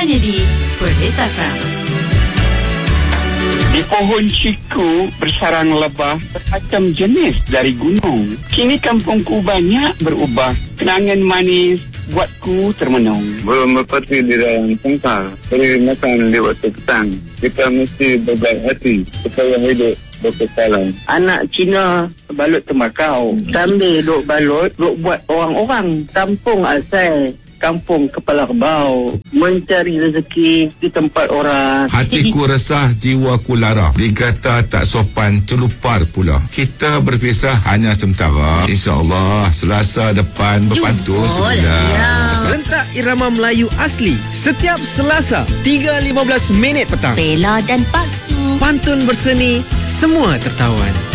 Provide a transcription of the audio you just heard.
hanya di Perlis FM. Di pohon siku bersarang lebah bermacam jenis dari gunung. Kini kampungku banyak berubah. Kenangan manis buatku termenung. Belum merpati di dalam tengkar. Beri makan di waktu petang. Kita mesti berbaik hati supaya hidup berkesalan. Anak Cina balut tembakau. Sambil duk balut, duk buat orang-orang. Kampung asal. Kampung kepala kebau, mencari rezeki di tempat orang. Hatiku resah, jiwaku lara. Dikata tak sopan, terlupar pula. Kita berpisah hanya sementara. InsyaAllah Selasa depan berpantun sebulan. Rentak irama Melayu asli setiap Selasa 3.15 petang. Bella dan Pak Su. Pantun berseni, semua tertawan.